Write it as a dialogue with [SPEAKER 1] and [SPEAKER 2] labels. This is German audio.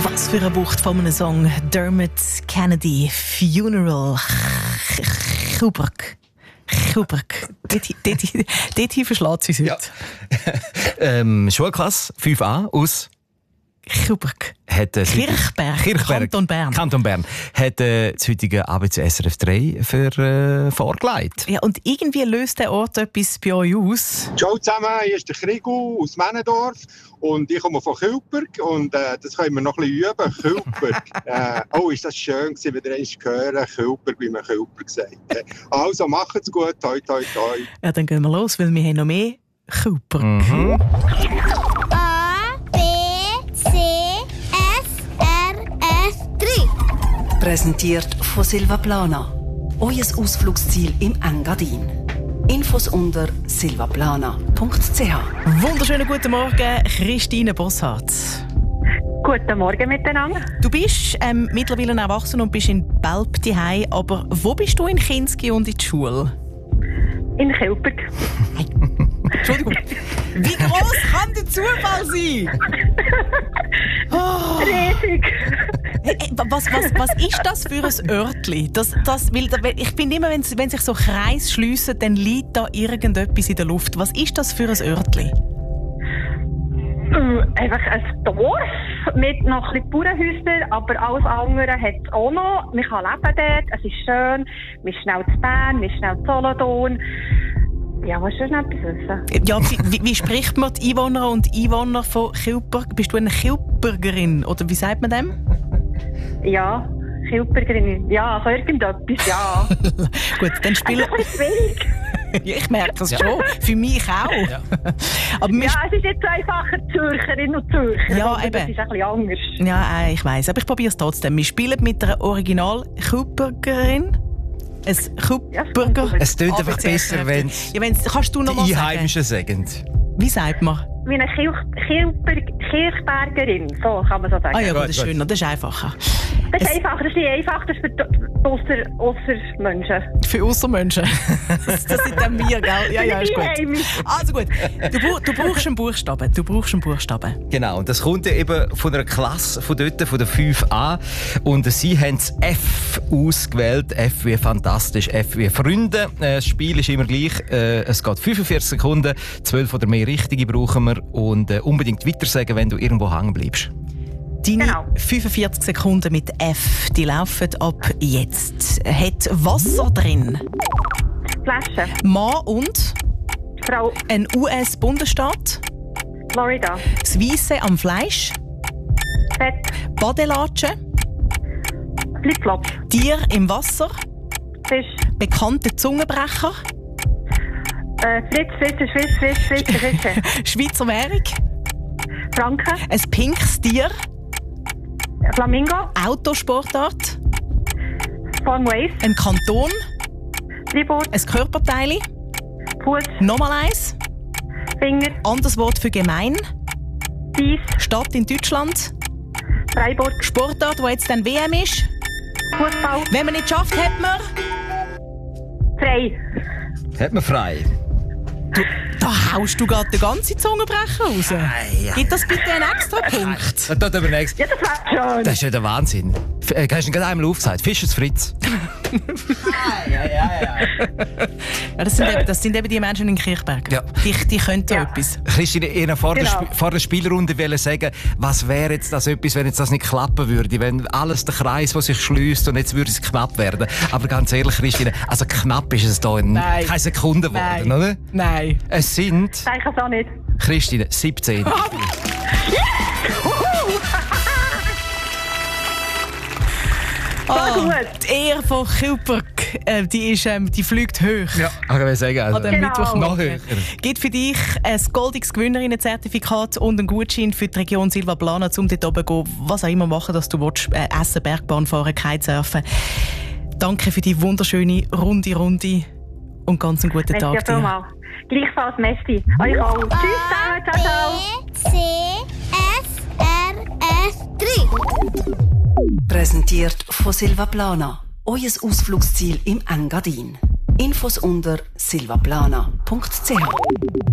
[SPEAKER 1] Was für eine Wucht von einem Song. Dermot Kennedy, Funeral. Kubrick. Dort verschlägt sie uns heute.
[SPEAKER 2] Schulklasse 5a aus
[SPEAKER 1] Kubrick.
[SPEAKER 2] Kirchberg. Kanton Bern. Hat das heutige ABC SRF 3 vorgelegt.
[SPEAKER 1] Ja, und irgendwie löst der Ort etwas bei euch aus.
[SPEAKER 3] Ciao zusammen, hier ist der Krigu aus Männendorf und ich komme von Kilberg und das können wir noch ein bisschen üben. Kilberg. Ist das schön gewesen, wenn ihr einmal hören, Kilberg, wie man Kilberg sagt. Also, macht's gut, toi, toi, toi.
[SPEAKER 1] Ja, dann gehen wir los, weil wir haben noch mehr Kilberg.
[SPEAKER 2] Mhm.
[SPEAKER 4] A, B, C, S, R, F, 3.
[SPEAKER 5] Präsentiert von Silvaplana. Euer Ausflugsziel im Engadin. Infos unter silvaplana.ch.
[SPEAKER 1] Wunderschönen guten Morgen, Christine Bosshardt.
[SPEAKER 6] Guten Morgen miteinander.
[SPEAKER 1] Du bist mittlerweile erwachsen und bist in Belp daheim, aber wo bist du in Kinski und in der Schule?
[SPEAKER 6] In Kilberg.
[SPEAKER 1] Entschuldigung. Wie groß kann der Zufall sein?
[SPEAKER 6] Riesig.
[SPEAKER 1] Was ist das für ein Örtli? Weil ich finde immer, wenn sich so Kreise schliessen, dann liegt da irgendetwas in der Luft. Was ist das für ein Örtli?
[SPEAKER 6] Einfach ein Dorf mit noch ein bisschen Bauernhäusern, aber alles andere hat es auch noch. Man kann leben dort, es ist schön, man ist schnell zu Bern, man ist schnell zu Solothurn. Ja, was ist noch etwas wissen?
[SPEAKER 1] Ja, wie spricht man die Einwohner und Einwohner von Kilberg? Bist du eine Kilbergerin, oder wie sagt man dem?
[SPEAKER 6] Ja, Kilbergerin. Ja, so irgendetwas, ja.
[SPEAKER 1] Gut, dann spielen...
[SPEAKER 6] Ein bisschen schwierig.
[SPEAKER 1] Ich merke es schon. Für mich auch. Ja, aber
[SPEAKER 6] es ist nicht so einfacher Zürcherin und Zürcher.
[SPEAKER 1] Ja, eben.
[SPEAKER 6] Das ist ein bisschen anders.
[SPEAKER 1] Ja, ich weiss. Aber ich probiere es trotzdem. Wir spielen mit einer Original-Kilbergerin. Ein Kilberger.
[SPEAKER 2] Es klingt einfach besser, wenn
[SPEAKER 1] kannst du noch mal
[SPEAKER 2] die Einheimischen sagen.
[SPEAKER 1] Wie sagt man?
[SPEAKER 6] Wie eine Kirchbergerin, so kann man so sagen.
[SPEAKER 1] Ah ja, gut, das ist schöner, das ist einfacher.
[SPEAKER 6] Das ist einfach, das ist nicht einfach, das ist für Aussermenschen.
[SPEAKER 1] Für Aussermenschen? Das sind dann wir, gell? Ja, ist gut. Also gut, du brauchst einen Buchstaben.
[SPEAKER 2] Genau, und das kommt ja eben von einer Klasse von dort, von der 5a. Und sie haben das F ausgewählt. F wie fantastisch, F wie Freunde. Das Spiel ist immer gleich. Es geht 45 Sekunden, 12 oder mehr richtige brauchen wir. Und unbedingt weiter sagen, wenn du irgendwo hängen bleibst.
[SPEAKER 1] Deine 45 Sekunden mit F, die laufen ab jetzt. Hat Wasser drin?
[SPEAKER 6] Flasche.
[SPEAKER 1] Mann und?
[SPEAKER 6] Frau.
[SPEAKER 1] Ein US-Bundesstaat?
[SPEAKER 6] Florida.
[SPEAKER 1] Das Weisse am Fleisch?
[SPEAKER 6] Fett.
[SPEAKER 1] Badelatschen?
[SPEAKER 6] Flipflops.
[SPEAKER 1] Tier im Wasser?
[SPEAKER 6] Fisch.
[SPEAKER 1] Bekannte Zungenbrecher?
[SPEAKER 6] Fritz.
[SPEAKER 1] Schweizer Währung?
[SPEAKER 6] Franken.
[SPEAKER 1] Ein pinkes Tier?
[SPEAKER 6] Flamingo.
[SPEAKER 1] Autosportart?
[SPEAKER 6] Formel 1.
[SPEAKER 1] Ein Kanton?
[SPEAKER 6] Fribourg.
[SPEAKER 1] Ein Körperteil?
[SPEAKER 6] Fuß.
[SPEAKER 1] Nochmal eins?
[SPEAKER 6] Finger.
[SPEAKER 1] Anderes Wort für gemein?
[SPEAKER 6] Dies.
[SPEAKER 1] Stadt in Deutschland?
[SPEAKER 6] Freiburg.
[SPEAKER 1] Sportart, wo jetzt dann WM ist?
[SPEAKER 6] Fußball.
[SPEAKER 1] Wenn man nicht schafft, hat man?
[SPEAKER 6] Frei.
[SPEAKER 2] Hat man frei.
[SPEAKER 1] Da haust du gerade den ganzen Zungenbrecher raus. Gibt das bitte einen extra Punkt?
[SPEAKER 2] Ja, das wäre
[SPEAKER 6] schon.
[SPEAKER 2] Das ist ja der Wahnsinn. Hast du ihn gerade einmal aufgesagt? Fischers Fritz.
[SPEAKER 1] Ja, das sind eben die Menschen in Kirchberg.
[SPEAKER 2] Ja.
[SPEAKER 1] Die können da etwas.
[SPEAKER 2] Christine, Ihnen vor der Spielrunde wollte sagen, was wäre jetzt das etwas, wenn jetzt das nicht klappen würde? Wenn alles der Kreis, der sich schließt und jetzt würde es knapp werden. Aber ganz ehrlich, Christine, also knapp ist es da keine Sekunde geworden, oder?
[SPEAKER 1] Nein.
[SPEAKER 2] Es sind...
[SPEAKER 6] Ich kann es auch nicht.
[SPEAKER 2] Christine, 17.
[SPEAKER 1] Die Ehre von Kilberg, die fliegt hoch.
[SPEAKER 2] Ja, kann ich sagen. Also,
[SPEAKER 1] an dem Mittwoch
[SPEAKER 2] noch höher.
[SPEAKER 1] Gibt für dich ein goldiges Gewinnerinnenzertifikat und einen Gutschein für die Region Silvaplana, um dort oben zu gehen, was auch immer machen, dass du willst, essen, Bergbahn fahren, Kitesurfen. Danke für die wunderschöne Runde und ganz einen guten Tag dir.
[SPEAKER 6] Gleichfalls, merci. Euch auch. Tschüss zusammen, ciao.
[SPEAKER 4] B, C, S, R, F, 3.
[SPEAKER 5] Präsentiert von Silvaplana. Euer Ausflugsziel im Engadin. Infos unter silvaplana.ch.